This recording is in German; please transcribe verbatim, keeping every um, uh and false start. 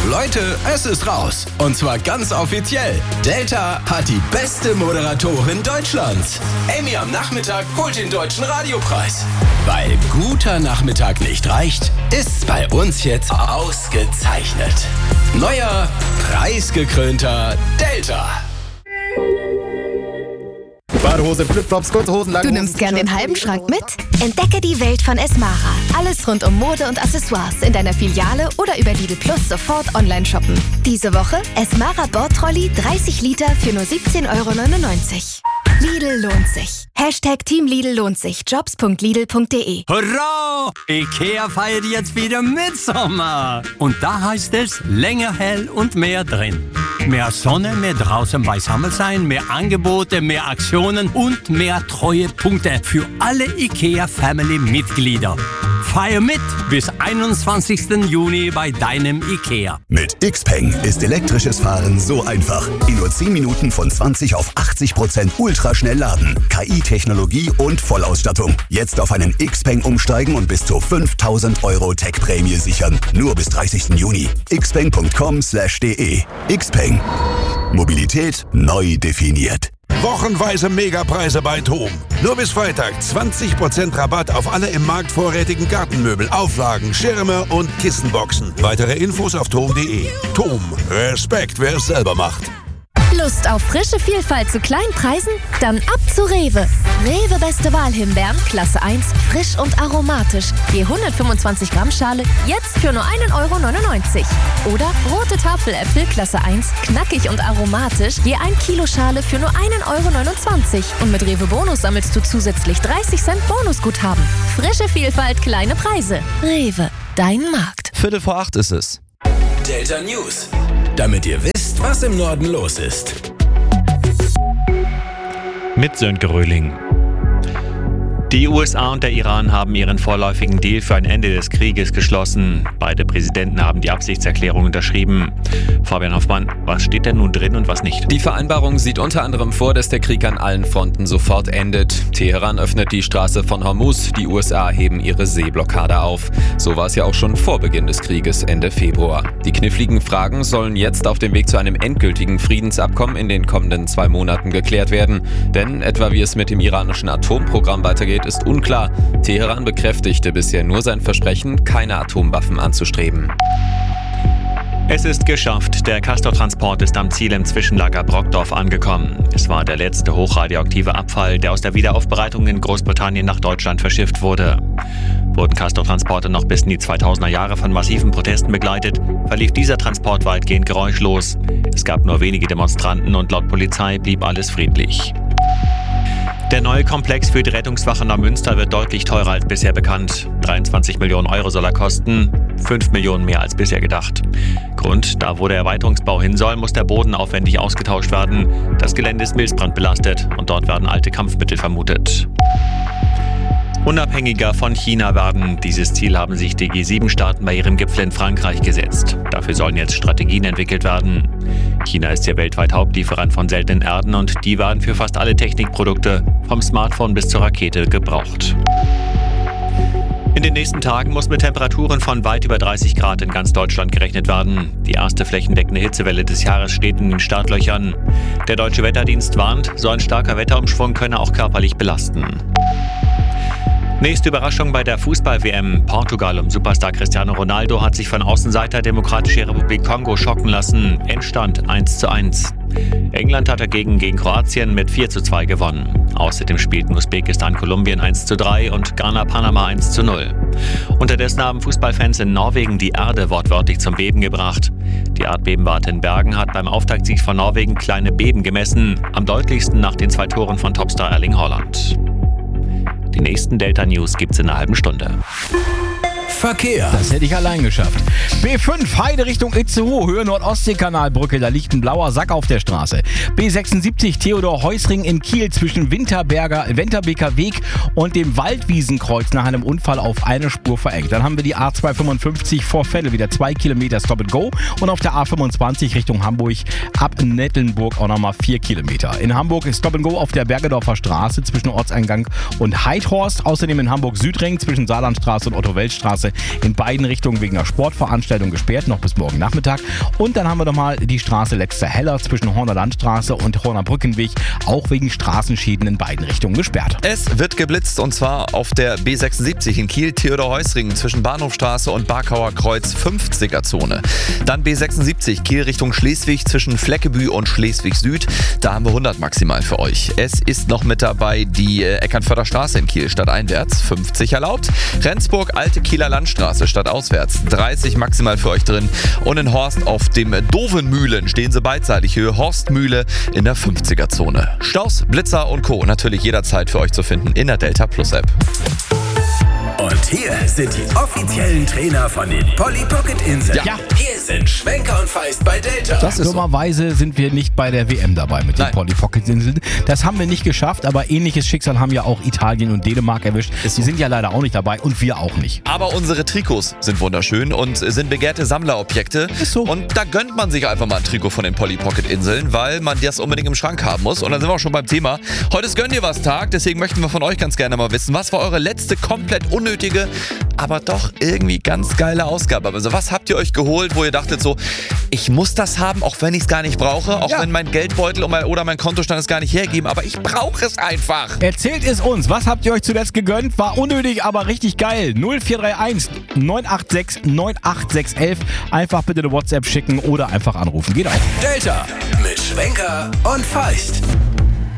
Leute, es ist raus. Und zwar ganz offiziell. Delta hat die beste Moderatorin Deutschlands. Amy am Nachmittag holt den Deutschen Radiopreis. Weil guter Nachmittag nicht reicht, ist's bei uns jetzt ausgezeichnet. Neuer, preisgekrönter Delta. Badehose, Flipflops, kurze Hosen, lange Du nimmst gern den halben Schrank mit? Entdecke die Welt von Esmara. Alles rund um Mode und Accessoires in deiner Filiale oder über Lidl Plus sofort online shoppen. Diese Woche Esmara Bordtrolley dreißig Liter für nur siebzehn Euro neunundneunzig. Lidl lohnt sich. Hashtag Team Lidl lohnt sich. Jobs punkt lidl punkt de. Hurra! Ikea feiert jetzt wieder Mitsommer. Und da heißt es länger hell und mehr drin. Mehr Sonne, mehr draußen beisammen sein, mehr Angebote, mehr Aktionen und mehr Treuepunkte für alle IKEA-Family-Mitglieder. Feier mit bis einundzwanzigsten Juni bei deinem IKEA. Mit Xpeng ist elektrisches Fahren so einfach. In nur zehn Minuten von zwanzig auf achtzig Prozent ultraschnell laden. K I-Technologie und Vollausstattung. Jetzt auf einen Xpeng umsteigen und bis zu fünftausend Euro Tech-Prämie sichern. Nur bis dreißigsten Juni. xpeng punkt com slash de. Xpeng. Mobilität neu definiert. Wochenweise Megapreise bei TOM. Nur bis Freitag zwanzig Prozent Rabatt auf alle im Markt vorrätigen Gartenmöbel, Auflagen, Schirme und Kissenboxen. Weitere Infos auf tom punkt de. TOM. Respekt, wer es selber macht. Lust auf frische Vielfalt zu kleinen Preisen? Dann ab zu Rewe. Rewe Beste Wahl Himbeeren, Klasse eins, frisch und aromatisch. Je hundertfünfundzwanzig Gramm Schale, jetzt für nur einen Euro neunundneunzig. Oder rote Tafeläpfel, Klasse eins, knackig und aromatisch, je ein Kilo Schale für nur einen Euro neunundzwanzig. Und mit Rewe Bonus sammelst du zusätzlich dreißig Cent Bonusguthaben. Frische Vielfalt, kleine Preise. Rewe, dein Markt. Viertel vor acht ist es. Delta News. Damit ihr wisst, was im Norden los ist. Mit Sönke Röhling. Die U S A und der Iran haben ihren vorläufigen Deal für ein Ende des Krieges geschlossen. Beide Präsidenten haben die Absichtserklärung unterschrieben. Fabian Hoffmann, was steht denn nun drin und was nicht? Die Vereinbarung sieht unter anderem vor, dass der Krieg an allen Fronten sofort endet. Teheran öffnet die Straße von Hormuz, die U S A heben ihre Seeblockade auf. So war es ja auch schon vor Beginn des Krieges Ende Februar. Die kniffligen Fragen sollen jetzt auf dem Weg zu einem endgültigen Friedensabkommen in den kommenden zwei Monaten geklärt werden. Denn etwa wie es mit dem iranischen Atomprogramm weitergeht, ist unklar. Teheran bekräftigte bisher nur sein Versprechen, keine Atomwaffen anzustreben. Es ist geschafft. Der Castortransport ist am Ziel im Zwischenlager Brockdorf angekommen. Es war der letzte hochradioaktive Abfall, der aus der Wiederaufbereitung in Großbritannien nach Deutschland verschifft wurde. Wurden Castortransporte noch bis in die zweitausender Jahre von massiven Protesten begleitet, verlief dieser Transport weitgehend geräuschlos. Es gab nur wenige Demonstranten und laut Polizei blieb alles friedlich. Der neue Komplex für die Rettungswache Neumünster wird deutlich teurer als bisher bekannt. dreiundzwanzig Millionen Euro soll er kosten, fünf Millionen mehr als bisher gedacht. Grund, da wo der Erweiterungsbau hin soll, muss der Boden aufwendig ausgetauscht werden. Das Gelände ist milzbrandbelastet und dort werden alte Kampfmittel vermutet. Unabhängiger von China werden. Dieses Ziel haben sich die G sieben Staaten bei ihrem Gipfel in Frankreich gesetzt. Dafür sollen jetzt Strategien entwickelt werden. China ist ja weltweit Hauptlieferant von seltenen Erden und die werden für fast alle Technikprodukte, vom Smartphone bis zur Rakete, gebraucht. In den nächsten Tagen muss mit Temperaturen von weit über dreißig Grad in ganz Deutschland gerechnet werden. Die erste flächendeckende Hitzewelle des Jahres steht in den Startlöchern. Der Deutsche Wetterdienst warnt, so ein starker Wetterumschwung könne auch körperlich belasten. Nächste Überraschung bei der Fußball-W M. Portugal um Superstar Cristiano Ronaldo hat sich von Außenseiter Demokratische Republik Kongo schocken lassen. Endstand eins zu eins. England hat dagegen gegen Kroatien mit vier zu zwei gewonnen. Außerdem spielten Usbekistan Kolumbien eins zu drei und Ghana Panama eins zu null. Unterdessen haben Fußballfans in Norwegen die Erde wortwörtlich zum Beben gebracht. Die Erdbebenwarte in Bergen hat beim Auftaktsieg von Norwegen kleine Beben gemessen, am deutlichsten nach den zwei Toren von Topstar Erling Haaland. Die nächsten Delta News gibt's in einer halben Stunde. Verkehr. Das hätte ich allein geschafft. B fünf, Heide Richtung Itzehoe, Höhe Nordostseekanalbrücke, da liegt ein blauer Sack auf der Straße. B sechsundsiebzig, Theodor-Heuss-Ring in Kiel zwischen Winterberger, Winterbeker Weg und dem Waldwiesenkreuz nach einem Unfall auf eine Spur verengt. Dann haben wir die A zweihundertfünfundfünfzig vor Vettel, wieder zwei Kilometer Stop and Go und auf der A fünfundzwanzig Richtung Hamburg ab Nettelnburg auch nochmal vier Kilometer. In Hamburg ist Stop and Go auf der Bergedorfer Straße zwischen Ortseingang und Heidhorst, außerdem in Hamburg Südring zwischen Saarlandstraße und Otto-Welt-Straße Straße in beiden Richtungen wegen einer Sportveranstaltung gesperrt, noch bis morgen Nachmittag. Und dann haben wir nochmal die Straße Letzter Heller zwischen Horner Landstraße und Horner Brückenweg, auch wegen Straßenschäden in beiden Richtungen gesperrt. Es wird geblitzt und zwar auf der B sechsundsiebzig in Kiel, Theodor-Heuss-Ring zwischen Bahnhofstraße und Barkauer Kreuz fünfziger-Zone. Dann B sechsundsiebzig Kiel Richtung Schleswig zwischen Fleckebü und Schleswig Süd. Da haben wir hundert maximal für euch. Es ist noch mit dabei die äh, Eckernförder Straße in Kiel stadteinwärts, fünfzig erlaubt. Rendsburg Alte Kieler Landstraße stadtauswärts, dreißig maximal für euch drin. Und in Horst auf dem Dovenmühlen stehen sie beidseitig, Höhe Horstmühle in der fünfziger-Zone. Staus, Blitzer und Co. natürlich jederzeit für euch zu finden in der Delta Plus App. Und hier sind die offiziellen Trainer von den Polly Pocket Inseln. Ja. Hier sind Schwenker und Feist bei Delta. Das ist Dummerweise sind wir nicht bei der W M dabei mit den Nein. Polly Pocket Inseln. Das haben wir nicht geschafft, aber ähnliches Schicksal haben ja auch Italien und Dänemark erwischt. Die sind ja leider auch nicht dabei und wir auch nicht. Aber unsere Trikots sind wunderschön und sind begehrte Sammlerobjekte. Ist so. Und da gönnt man sich einfach mal ein Trikot von den Polly Pocket Inseln, weil man das unbedingt im Schrank haben muss. Und dann sind wir auch schon beim Thema. Heute ist Gönn dir was Tag, deswegen möchten wir von euch ganz gerne mal wissen, was war eure letzte komplett unnötige, aber doch irgendwie ganz geile Ausgabe. Also was habt ihr euch geholt, wo ihr dachtet so, ich muss das haben, auch wenn ich es gar nicht brauche, auch Ja. wenn mein Geldbeutel oder mein Kontostand es gar nicht hergeben, aber ich brauche es einfach. Erzählt es uns, was habt ihr euch zuletzt gegönnt? War unnötig, aber richtig geil. null vier drei eins neun acht sechs neun acht sechs eins. Einfach bitte eine WhatsApp schicken oder einfach anrufen. Geht auch. Delta mit Schwenker und Feist.